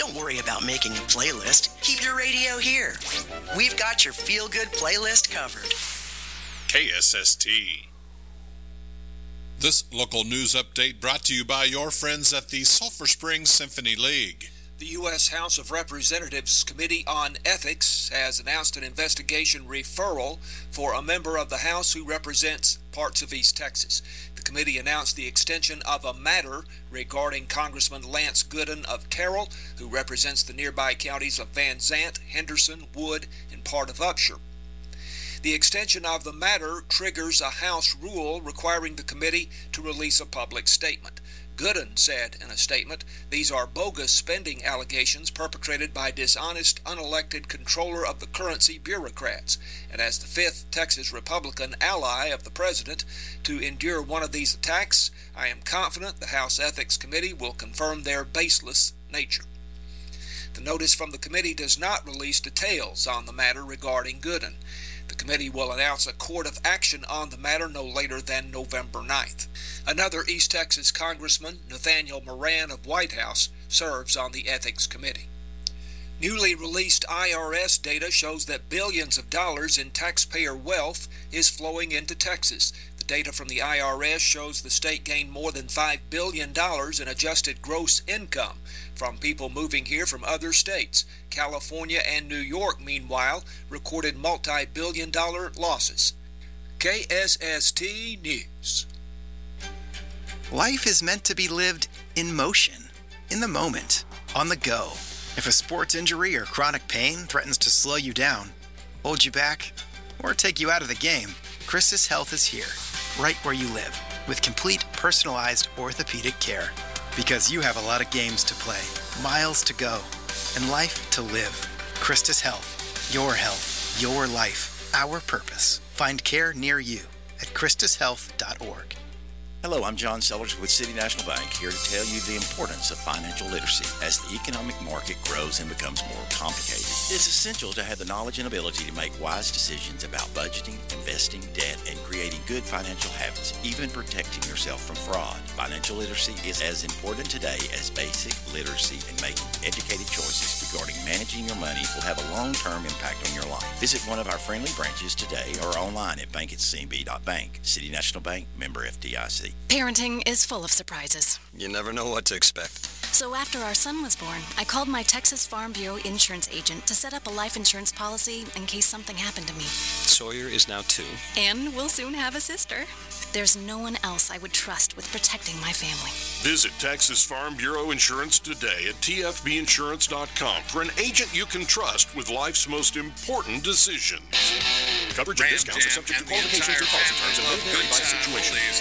Don't worry about making a playlist. Keep your radio here. We've got your feel-good playlist covered. KSST. This local news update brought to you by your friends at the Sulphur Springs Symphony League. The U.S. House of Representatives Committee on Ethics has announced an investigation referral for a member of the House who represents parts of East Texas. The committee announced the extension of a matter regarding Congressman Lance Gooden of Terrell, who represents the nearby counties of Van Zant, Henderson, Wood, and part of Upshur. The extension of the matter triggers a House rule requiring the committee to release a public statement. Gooden said in a statement, "These are bogus spending allegations perpetrated by dishonest, unelected controller of the currency bureaucrats. And as the fifth Texas Republican ally of the president to endure one of these attacks, I am confident the House Ethics Committee will confirm their baseless nature." The notice from the committee does not release details on the matter regarding Gooden. The committee will announce a court of action on the matter no later than November 9th. Another East Texas Congressman, Nathaniel Moran of White House, serves on the Ethics Committee. Newly released IRS data shows that billions of dollars in taxpayer wealth is flowing into Texas. The data from the IRS shows the state gained more than $5 billion in adjusted gross income from people moving here from other states. California and New York, meanwhile, recorded multi-billion-dollar losses. KSST News. Life is meant to be lived in motion, in the moment, on the go. If a sports injury or chronic pain threatens to slow you down, hold you back, or take you out of the game, Christus Health is here, right where you live, with complete personalized orthopedic care. Because you have a lot of games to play, miles to go, and life to live. Christus Health, your life, our purpose. Find care near you at christushealth.org. Hello, I'm John Sellers with City National Bank, here to tell you the importance of financial literacy. As the economic market grows and becomes more complicated, it's essential to have the knowledge and ability to make wise decisions about budgeting, investing, debt, and creating good financial habits, even protecting yourself from fraud. Financial literacy is as important today as basic literacy, and making educated choices regarding managing your money will have a long-term impact on your life. Visit one of our friendly branches today or online at bank@cnb.bank. City National Bank, member FDIC. Parenting is full of surprises. You never know what to expect. So after our son was born, I called my Texas Farm Bureau insurance agent to set up a life insurance policy in case something happened to me. Sawyer is now 2. And we'll soon have a sister. There's no one else I would trust with protecting my family. Visit Texas Farm Bureau Insurance today at tfbinsurance.com for an agent you can trust with life's most important decisions. Coverage and discounts are subject to qualifications and policy terms and may vary by situation.